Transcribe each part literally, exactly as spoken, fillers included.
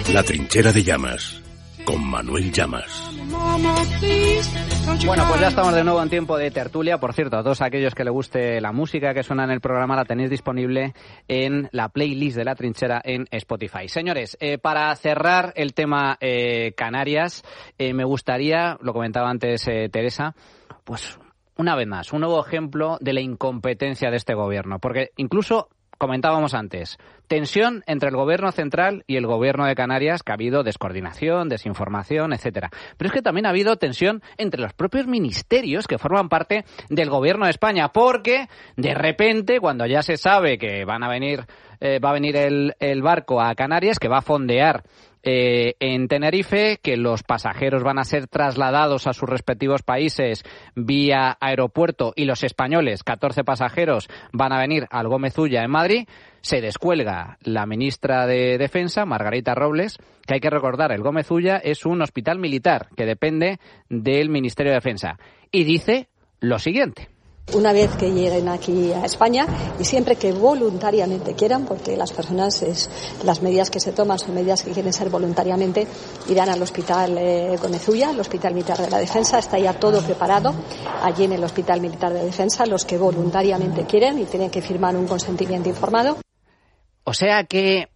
La trinchera de Llamas, con Manuel Llamas. Bueno, pues ya estamos de nuevo en tiempo de tertulia. Por cierto, a todos aquellos que les guste la música que suena en el programa, la tenéis disponible en la playlist de La Trinchera en Spotify. Señores, eh, para cerrar el tema eh, Canarias, eh, me gustaría, lo comentaba antes eh, Teresa, pues una vez más, un nuevo ejemplo de la incompetencia de este gobierno. Porque incluso comentábamos antes, tensión entre el gobierno central y el gobierno de Canarias, que ha habido descoordinación, desinformación, etcétera. Pero es que también ha habido tensión entre los propios ministerios que forman parte del gobierno de España, porque de repente, cuando ya se sabe que van a venir, eh, va a venir el, el barco a Canarias, que va a fondear Eh, en Tenerife, que los pasajeros van a ser trasladados a sus respectivos países vía aeropuerto y los españoles, catorce pasajeros, van a venir al Gómez Ulla en Madrid, se descuelga la ministra de Defensa, Margarita Robles, que hay que recordar, el Gómez Ulla es un hospital militar que depende del Ministerio de Defensa, y dice lo siguiente. Una vez que lleguen aquí a España y siempre que voluntariamente quieran, porque las personas, es, las medidas que se toman son medidas que quieren ser voluntariamente, irán al hospital eh, Gómez Ulla, el Hospital Militar de la Defensa, está ya todo preparado allí en el Hospital Militar de Defensa, los que voluntariamente quieren y tienen que firmar un consentimiento informado. O sea que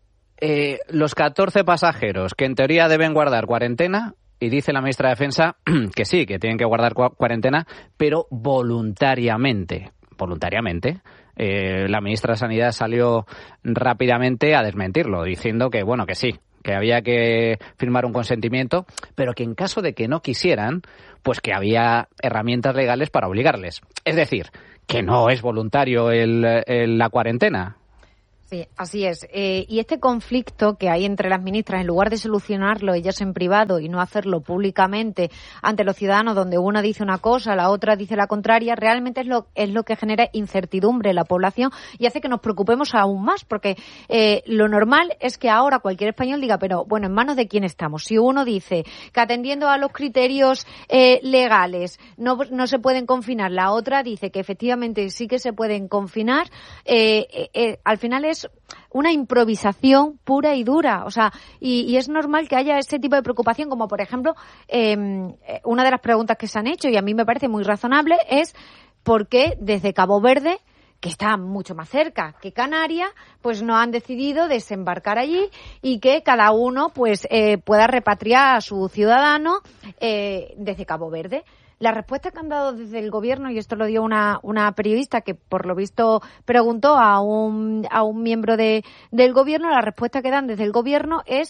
eh, los catorce pasajeros que en teoría deben guardar cuarentena, y dice la ministra de Defensa que sí, que tienen que guardar cu- cuarentena, pero voluntariamente. Voluntariamente. Eh, la ministra de Sanidad salió rápidamente a desmentirlo, diciendo que, bueno, que sí, que había que firmar un consentimiento, pero que en caso de que no quisieran, pues que había herramientas legales para obligarles. Es decir, que no es voluntario el, el, la cuarentena. Sí, así es. Eh, y este conflicto que hay entre las ministras, en lugar de solucionarlo ellas en privado y no hacerlo públicamente ante los ciudadanos, donde una dice una cosa, la otra dice la contraria, realmente es lo, es lo que genera incertidumbre en la población y hace que nos preocupemos aún más, porque eh, lo normal es que ahora cualquier español diga, pero bueno, ¿en manos de quién estamos? Si uno dice que atendiendo a los criterios eh, legales no, no se pueden confinar, la otra dice que efectivamente sí que se pueden confinar, eh, eh, eh, al final es una improvisación pura y dura, o sea, y, y es normal que haya ese tipo de preocupación, como por ejemplo, eh, una de las preguntas que se han hecho, y a mí me parece muy razonable, es por qué desde Cabo Verde, que está mucho más cerca que Canarias, pues no han decidido desembarcar allí y que cada uno pues eh, pueda repatriar a su ciudadano eh, desde Cabo Verde. La respuesta que han dado desde el gobierno, y esto lo dio una, una periodista que por lo visto preguntó a un, a un miembro de, del gobierno, la respuesta que dan desde el gobierno es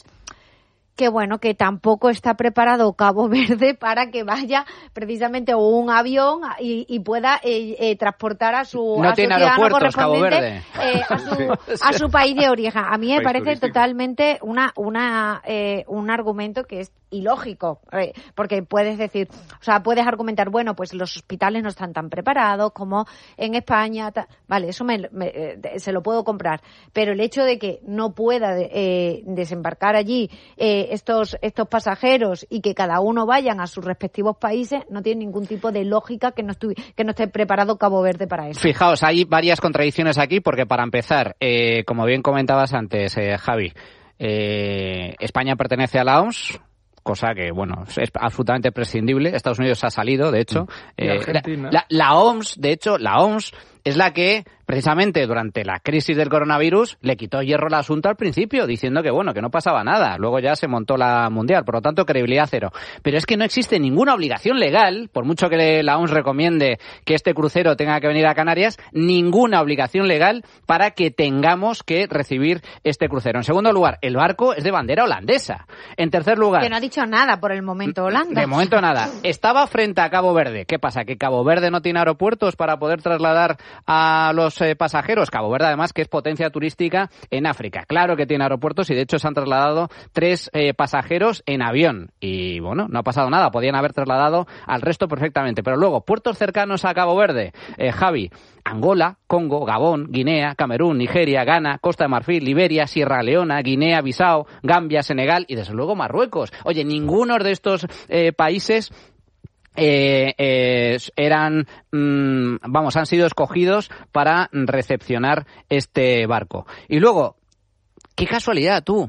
que bueno, que tampoco está preparado Cabo Verde para que vaya precisamente un avión y, y pueda eh, eh, transportar a su, no a su tiene ciudadano aeropuertos Cabo correspondiente Verde. Eh, a, su, a su país de origen. A mí me País parece turístico. totalmente una, una, eh, un argumento que es ilógico, eh, porque puedes decir, o sea, puedes argumentar, bueno, pues los hospitales no están tan preparados como en España, ta, vale, eso me, me, eh, se lo puedo comprar, pero el hecho de que no pueda eh, desembarcar allí eh, estos estos pasajeros y que cada uno vayan a sus respectivos países no tiene ningún tipo de lógica que no, estu- que no esté preparado Cabo Verde para eso. Fijaos, hay varias contradicciones aquí, porque para empezar, eh, como bien comentabas antes, eh, Javi, eh, España pertenece a la O M S, cosa que, bueno, es absolutamente prescindible. Estados Unidos ha salido, de hecho. Y Eh, Argentina. la, la, la O M S, de hecho, la O M S es la que, precisamente durante la crisis del coronavirus, le quitó hierro al asunto al principio, diciendo que, bueno, que no pasaba nada. Luego ya se montó la mundial, por lo tanto, credibilidad cero. Pero es que no existe ninguna obligación legal, por mucho que la O M S recomiende que este crucero tenga que venir a Canarias, ninguna obligación legal para que tengamos que recibir este crucero. En segundo lugar, el barco es de bandera holandesa. En tercer lugar... Que no ha dicho nada por el momento Holanda. De momento nada. Estaba frente a Cabo Verde. ¿Qué pasa? ¿Que Cabo Verde no tiene aeropuertos para poder trasladar a los eh, pasajeros? Cabo Verde, además, que es potencia turística en África. Claro que tiene aeropuertos y, de hecho, se han trasladado tres eh, pasajeros en avión. Y, bueno, no ha pasado nada. Podían haber trasladado al resto perfectamente. Pero luego, puertos cercanos a Cabo Verde, eh, Javi, Angola, Congo, Gabón, Guinea, Camerún, Nigeria, Ghana, Costa de Marfil, Liberia, Sierra Leona, Guinea, Bissau, Gambia, Senegal y, desde luego, Marruecos. Oye, ninguno de estos eh, países Eh, eh, eran, mmm, vamos, han sido escogidos para recepcionar este barco. Y luego, qué casualidad, tú,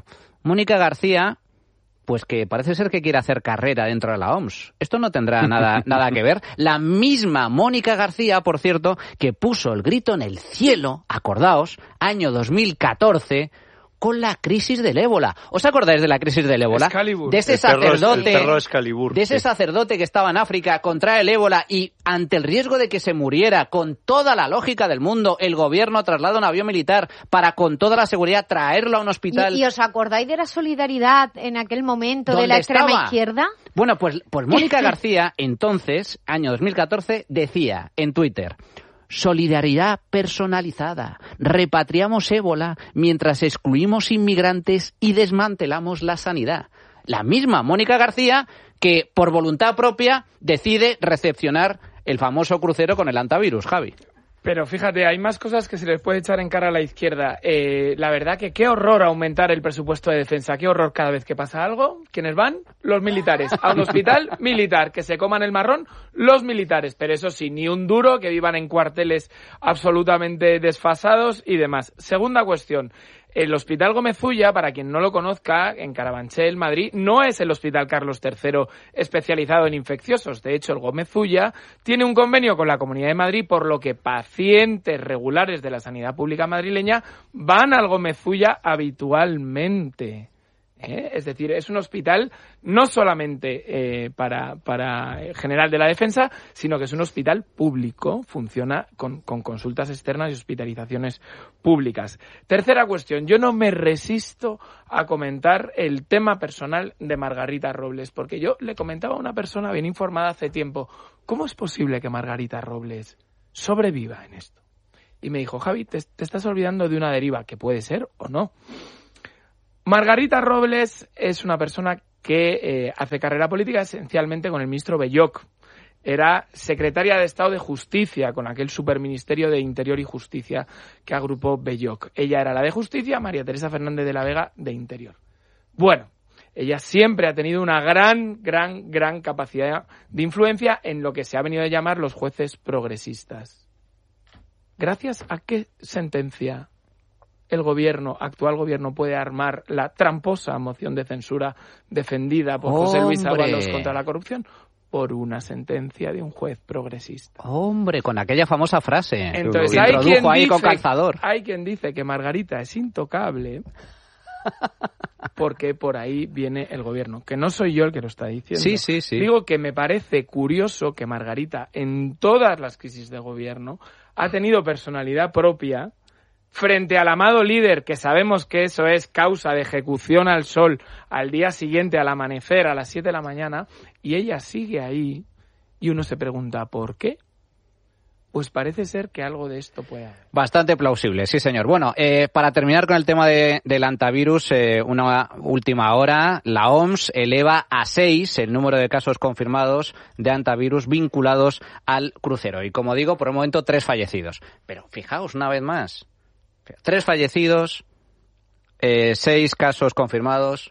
Mónica García, pues que parece ser que quiere hacer carrera dentro de la O M S. Esto no tendrá nada, nada que ver. La misma Mónica García, por cierto, que puso el grito en el cielo, acordaos, año dos mil catorce, con la crisis del ébola. ¿Os acordáis de la crisis del ébola? Excalibur. De ese El perro- sacerdote, el perro Excalibur, de ese sí. sacerdote que estaba en África contra el ébola y ante el riesgo de que se muriera, con toda la lógica del mundo, el gobierno traslada un avión militar para con toda la seguridad traerlo a un hospital. ¿Y, y os acordáis de la solidaridad en aquel momento de ¿Dónde la extrema estaba? izquierda? Bueno, pues, pues Mónica García, entonces, año dos mil catorce, decía en Twitter: solidaridad personalizada. Repatriamos ébola mientras excluimos inmigrantes y desmantelamos la sanidad. La misma Mónica García que, por voluntad propia, decide recepcionar el famoso crucero con el antivirus, Javi. Pero fíjate, hay más cosas que se les puede echar en cara a la izquierda. Eh, la verdad que qué horror aumentar el presupuesto de defensa, qué horror cada vez que pasa algo. ¿Quiénes van? Los militares. A un hospital militar, que se coman el marrón los militares. Pero eso sí, ni un duro, que vivan en cuarteles absolutamente desfasados y demás. Segunda cuestión. El Hospital Gómez Ulla, para quien no lo conozca, en Carabanchel, Madrid, no es el Hospital Carlos tercero especializado en infecciosos. De hecho, el Gómez Ulla tiene un convenio con la Comunidad de Madrid, por lo que pacientes regulares de la sanidad pública madrileña van al Gómez Ulla habitualmente. ¿Eh? Es decir, es un hospital no solamente eh, para, para general de la defensa, sino que es un hospital público, funciona con, con consultas externas y hospitalizaciones públicas. Tercera cuestión, yo no me resisto a comentar el tema personal de Margarita Robles, porque yo le comentaba a una persona bien informada hace tiempo, ¿cómo es posible que Margarita Robles sobreviva en esto? Y me dijo, Javi, te, te estás olvidando de una deriva, que puede ser o no. Margarita Robles es una persona que eh, hace carrera política esencialmente con el ministro Belloc. Era secretaria de Estado de Justicia con aquel superministerio de Interior y Justicia que agrupó Belloc. Ella era la de Justicia, María Teresa Fernández de la Vega de Interior. Bueno, ella siempre ha tenido una gran, gran, gran capacidad de influencia en lo que se ha venido a llamar los jueces progresistas. ¿Gracias a qué sentencia el gobierno, actual gobierno, puede armar la tramposa moción de censura defendida por José Luis Ábalos contra la corrupción? Por una sentencia de un juez progresista. Hombre, con aquella famosa frase. Entonces, que hay introdujo quien, ahí dice, con calzador. hay quien dice que Margarita es intocable porque por ahí viene el gobierno. Que no soy yo el que lo está diciendo. Sí, sí, sí. Digo que me parece curioso que Margarita, en todas las crisis de gobierno, ha tenido personalidad propia frente al amado líder, que sabemos que eso es causa de ejecución al sol al día siguiente, al amanecer, a las siete de la mañana, y ella sigue ahí, y uno se pregunta, ¿por qué? Pues parece ser que algo de esto puede haber. Bastante plausible, sí señor. Bueno, eh, para terminar con el tema de, del antivirus, eh, una última hora, la O M S eleva a seis el número de casos confirmados de antivirus vinculados al crucero. Y como digo, por el momento tres fallecidos. Pero fijaos una vez más, tres fallecidos, eh, seis casos confirmados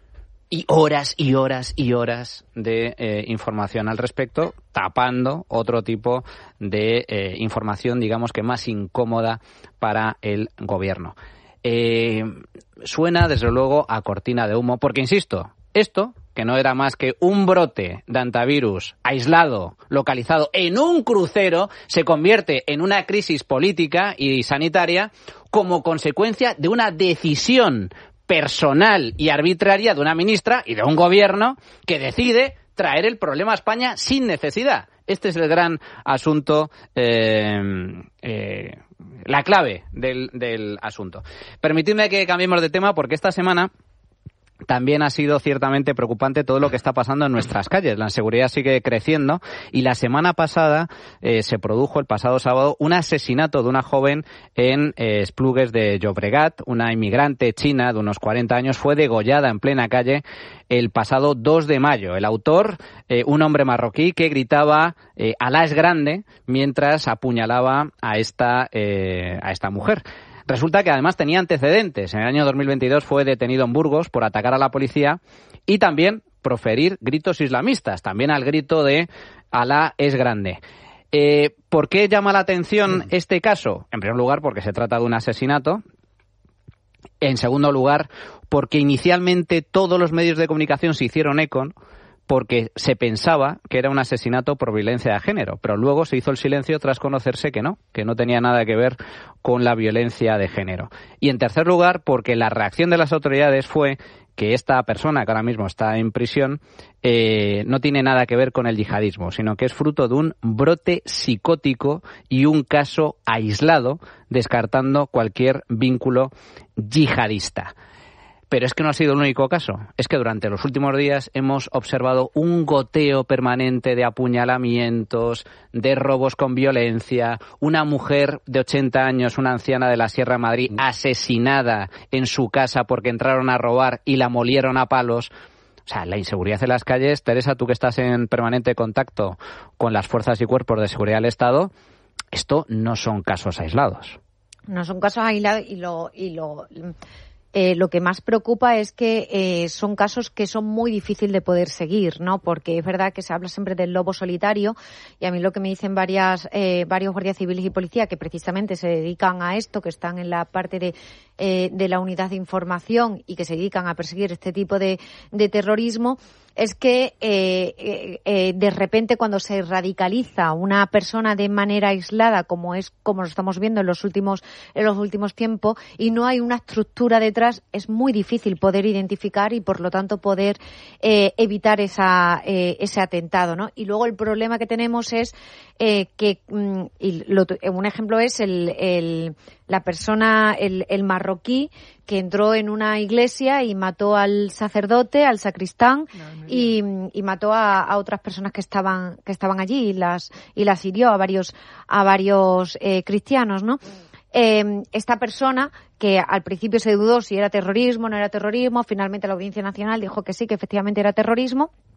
y horas y horas y horas de eh, información al respecto, tapando otro tipo de eh, información, digamos que más incómoda para el gobierno. Eh, suena, desde luego, a cortina de humo, porque, insisto, esto, que no era más que un brote de antivirus aislado, localizado en un crucero, se convierte en una crisis política y sanitaria como consecuencia de una decisión personal y arbitraria de una ministra y de un gobierno que decide traer el problema a España sin necesidad. Este es el gran asunto, eh, eh, la clave del, del asunto. Permitidme que cambiemos de tema porque esta semana también ha sido ciertamente preocupante todo lo que está pasando en nuestras calles. La inseguridad sigue creciendo y la semana pasada eh, se produjo, el pasado sábado, un asesinato de una joven en eh, Esplugues de Llobregat. Una inmigrante china de unos cuarenta años fue degollada en plena calle el pasado dos de mayo. El autor, eh, un hombre marroquí que gritaba eh, «Alá es grande» mientras apuñalaba a esta, eh, a esta mujer. Resulta que además tenía antecedentes. En el año dos mil veintidós fue detenido en Burgos por atacar a la policía y también proferir gritos islamistas, también al grito de «Alá es grande». Eh, ¿Por qué llama la atención este caso? En primer lugar, porque se trata de un asesinato. En segundo lugar, porque inicialmente todos los medios de comunicación se hicieron eco porque se pensaba que era un asesinato por violencia de género, pero luego se hizo el silencio tras conocerse que no, que no tenía nada que ver con la violencia de género. Y en tercer lugar, porque la reacción de las autoridades fue que esta persona que ahora mismo está en prisión eh, no tiene nada que ver con el yihadismo, sino que es fruto de un brote psicótico y un caso aislado, descartando cualquier vínculo yihadista. Pero es que no ha sido el único caso. Es que durante los últimos días hemos observado un goteo permanente de apuñalamientos, de robos con violencia, una mujer de ochenta años, una anciana de la Sierra de Madrid, asesinada en su casa porque entraron a robar y la molieron a palos. O sea, la inseguridad en las calles, Teresa, tú que estás en permanente contacto con las fuerzas y cuerpos de seguridad del Estado, esto no son casos aislados. No son casos aislados y lo... Y lo... Eh, lo que más preocupa es que eh, son casos que son muy difíciles de poder seguir, ¿no? Porque es verdad que se habla siempre del lobo solitario y a mí lo que me dicen varias eh, varios guardias civiles y policía que precisamente se dedican a esto, que están en la parte de eh, de la unidad de información y que se dedican a perseguir este tipo de, de terrorismo, es que eh, eh, eh, de repente cuando se radicaliza una persona de manera aislada, como es como lo estamos viendo en los últimos en los últimos tiempos, y no hay una estructura detrás, es muy difícil poder identificar y por lo tanto poder eh, evitar esa eh, ese atentado, ¿no? Y luego el problema que tenemos es eh, que mm, y lo, un ejemplo es el, el la persona, el, el marroquí que entró en una iglesia y mató al sacerdote, al sacristán, no, y, y mató a, a otras personas que estaban que estaban allí y las y las hirió a varios a varios eh, cristianos, ¿no? Eh, esta persona, que al principio se dudó si era terrorismo o no era terrorismo, finalmente la Audiencia Nacional dijo que sí, que efectivamente era terrorismo.